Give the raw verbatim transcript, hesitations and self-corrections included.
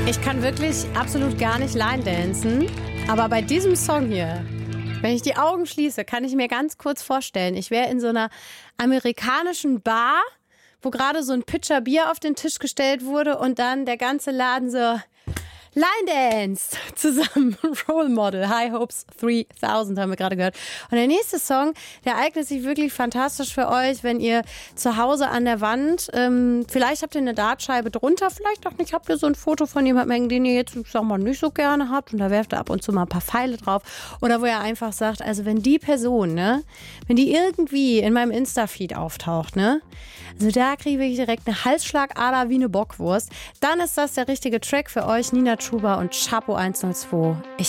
Ich kann wirklich absolut gar nicht Line dancen, aber bei diesem Song hier, wenn ich die Augen schließe, kann ich mir ganz kurz vorstellen, ich wäre in so einer amerikanischen Bar, wo gerade so ein Pitcher Bier auf den Tisch gestellt wurde und dann der ganze Laden so Line Dance zusammen. Role Model, High Hopes dreitausend haben wir gerade gehört. Und der nächste Song, der eignet sich wirklich fantastisch für euch, wenn ihr zu Hause an der Wand, ähm, vielleicht habt ihr eine Dartscheibe drunter, vielleicht auch nicht, habt ihr so ein Foto von jemandem, den ihr jetzt, ich sag mal, nicht so gerne habt und da werft ihr ab und zu mal ein paar Pfeile drauf. Oder wo ihr einfach sagt, also wenn die Person, ne, wenn die irgendwie in meinem Insta-Feed auftaucht, ne, also da kriege ich direkt eine Halsschlagader wie eine Bockwurst, dann ist das der richtige Track für euch, Nina Chuba und Chapo hundertzwei. Ich